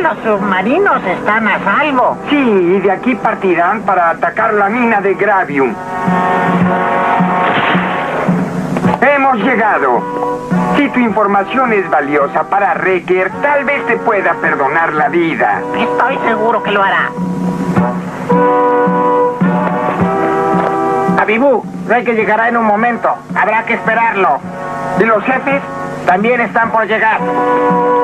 Los submarinos están a salvo. Sí, y de aquí partirán para atacar la mina de Gravium. Hemos llegado. Si tu información es valiosa para Wrecker, tal vez te pueda perdonar la vida. Estoy seguro que lo hará. Avibu, Wrecker llegará en un momento. Habrá que esperarlo. ¿Y los jefes? También están por llegar.